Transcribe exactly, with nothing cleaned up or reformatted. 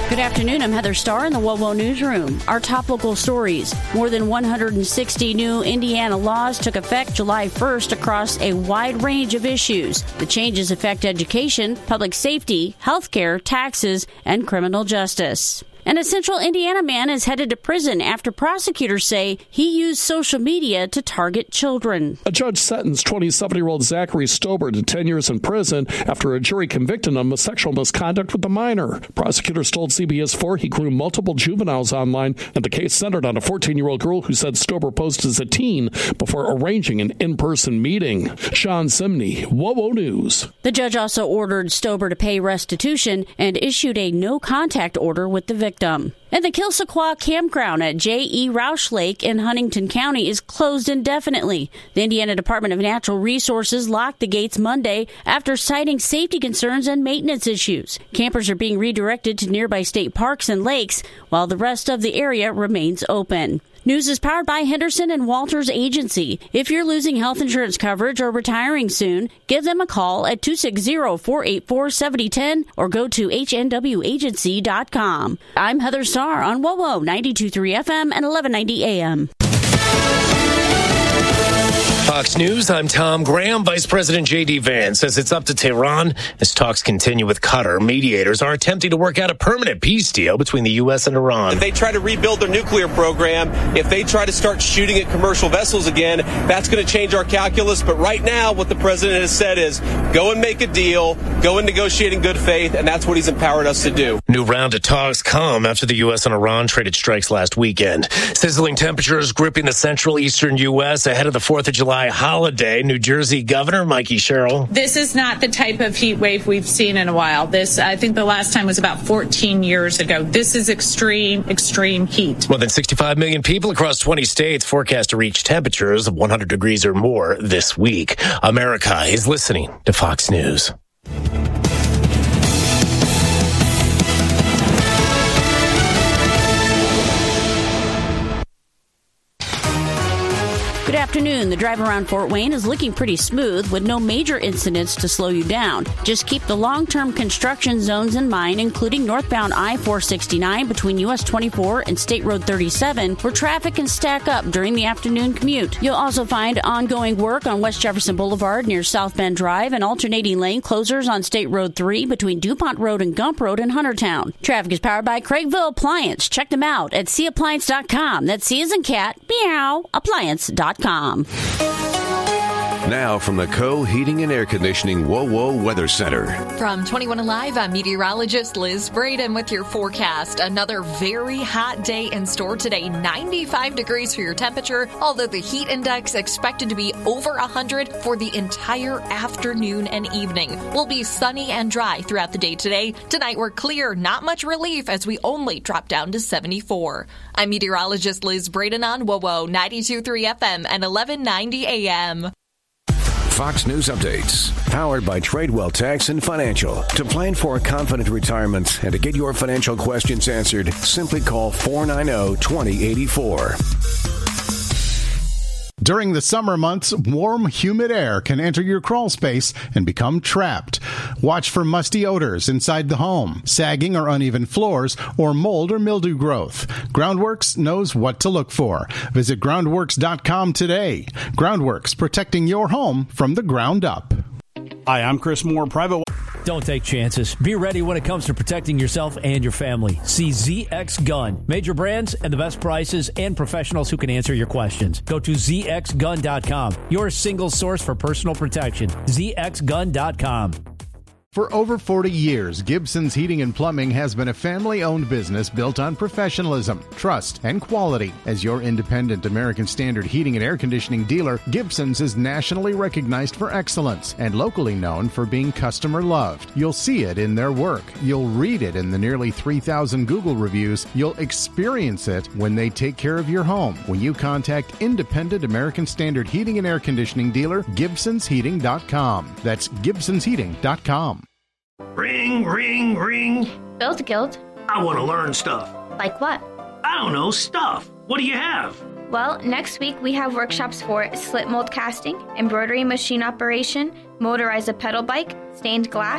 Good afternoon. I'm Heather Starr in the WOWO Newsroom. Our top local stories. More than one hundred sixty new Indiana laws took effect July first across a wide range of issues. The changes affect education, public safety, healthcare, taxes, and criminal justice. And a central Indiana man is headed to prison after prosecutors say he used social media to target children. A judge sentenced twenty-seven-year-old Zachary Stober to ten years in prison after a jury convicted him of sexual misconduct with a minor. Prosecutors told C B S four he groomed multiple juveniles online, and the case centered on a fourteen-year-old girl who said Stober posed as a teen before arranging an in-person meeting. Sean Simney, WOWO News. The judge also ordered Stober to pay restitution and issued a no-contact order with the victim. Victim. And the Kilsequaw campground at J E. Roush Lake in Huntington County is closed indefinitely. The Indiana Department of Natural Resources locked the gates Monday after citing safety concerns and maintenance issues. Campers are being redirected to nearby state parks and lakes, while the rest of the area remains open. News is powered by Henderson and Walters Agency. If you're losing health insurance coverage or retiring soon, give them a call at two six zero, four eight four, seven zero one zero or go to H N W agency dot com. I'm Heather Starr on WOWO ninety-two point three F M and eleven ninety A M. Fox News, I'm Tom Graham. Vice President J D. Vance says it's up to Tehran as talks continue with Qatar. Mediators are attempting to work out a permanent peace deal between the U S and Iran. If they try to rebuild their nuclear program, if they try to start shooting at commercial vessels again, that's going to change our calculus. But right now, what the president has said is go and make a deal, go and negotiate in good faith, and that's what he's empowered us to do. New round of talks come after the U S and Iran traded strikes last weekend. Sizzling temperatures gripping the central eastern U S ahead of the fourth of July holiday. New Jersey Governor Mikey Sherrill. This is not the type of heat wave we've seen in a while. This, I think the last time was about fourteen years ago. This is extreme, extreme heat. More than sixty-five million people across twenty states forecast to reach temperatures of one hundred degrees or more this week. America is listening to Fox News. Good afternoon. The drive around Fort Wayne is looking pretty smooth with no major incidents to slow you down. Just keep the long-term construction zones in mind, including northbound I four sixty-nine between U S twenty-four and State Road thirty-seven, where traffic can stack up during the afternoon commute. You'll also find ongoing work on West Jefferson Boulevard near South Bend Drive and alternating lane closures on State Road three between DuPont Road and Gump Road in Huntertown. Traffic is powered by Craigville Appliance. Check them out at C appliance dot com. That's C as in cat, meow, appliance dot com. Now from the Co Heating and Air Conditioning WOWO Weather Center. From twenty-one Alive, I'm meteorologist Liz Braden with your forecast. Another very hot day in store today. ninety-five degrees for your temperature, although the heat index expected to be over one hundred for the entire afternoon and evening. We'll be sunny and dry throughout the day today. Tonight we're clear, not much relief as we only drop down to seventy-four. I'm meteorologist Liz Braden on WOWO ninety-two point three F M and eleven ninety A M. Fox News Updates, powered by Tradewell Tax and Financial. To plan for a confident retirement and to get your financial questions answered, simply call four nine zero, two zero eight four. During the summer months, warm, humid air can enter your crawl space and become trapped. Watch for musty odors inside the home, sagging or uneven floors, or mold or mildew growth. Groundworks knows what to look for. Visit groundworks dot com today. Groundworks, protecting your home from the ground up. Hi, I'm Chris Moore, private. Don't take chances. Be ready when it comes to protecting yourself and your family. See Z X Gun. Major brands and the best prices and professionals who can answer your questions. Go to Z X gun dot com. Your single source for personal protection. Z X gun dot com. For over forty years, Gibson's Heating and Plumbing has been a family-owned business built on professionalism, trust, and quality. As your independent American Standard heating and air conditioning dealer, Gibson's is nationally recognized for excellence and locally known for being customer-loved. You'll see it in their work. You'll read it in the nearly three thousand Google reviews. You'll experience it when they take care of your home. When you contact independent American Standard heating and air conditioning dealer, Gibsons Heating dot com. That's Gibsons Heating dot com. Ring, ring, ring. Build Guild. I want to learn stuff. Like what? I don't know, stuff. What do you have? Well, next week we have workshops for slit mold casting, embroidery machine operation, motorize a pedal bike, stained glass,